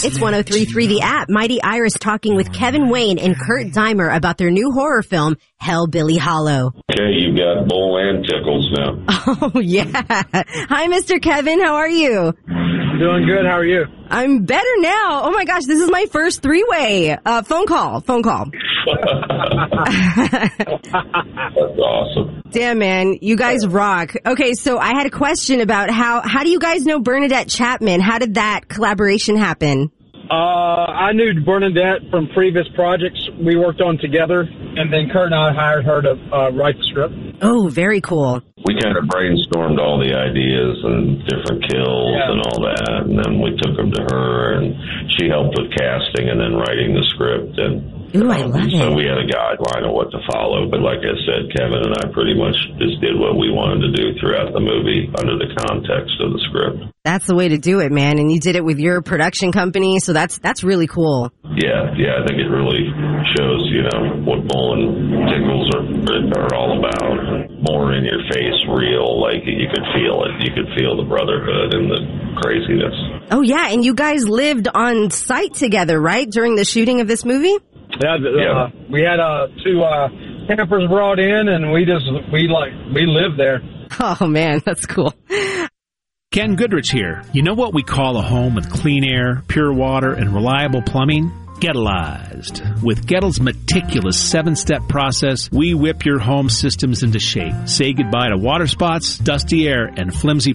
It's 103.3 The App. Mighty Iris talking with Kevin Wayne and Kurt Dimer about their new horror film, Hellbilly Hollow. Okay, you've got Bull and Tickles now. Oh, yeah. Hi, Mr. Kevin. How are you? Doing good. How are you? I'm better now. Oh, my gosh. This is my first three-way phone call. That's awesome. Damn, man. You guys rock. Okay, so I had a question about how do you guys know Bernadette Chapman? How did that collaboration happen? I knew Bernadette from previous projects we worked on together, and then Kurt and I hired her to write the script. Oh, very cool. We kind of brainstormed all the ideas and different kills and all that, and then we took them to her, and she helped with casting and then writing the script. And ooh, I love it. So we had a guideline of what to follow, but like I said, Kevin and I pretty much just did what we wanted to do throughout the movie under the context of the script. That's the way to do it, man. And you did it with your production company, so that's really cool. Yeah, I think it really shows, what Bull and Tickles are all about. More in your face, real, like you could feel it. You could feel the brotherhood and the craziness. Oh, yeah, and you guys lived on site together, right, during the shooting of this movie? Yeah, we had two campers brought in, and we lived there. Oh, man, that's cool. Ken Goodrich here. You know what we call a home with clean air, pure water, and reliable plumbing? Gettleized. With Gettle's meticulous 7-step process, we whip your home systems into shape. Say goodbye to water spots, dusty air, and flimsy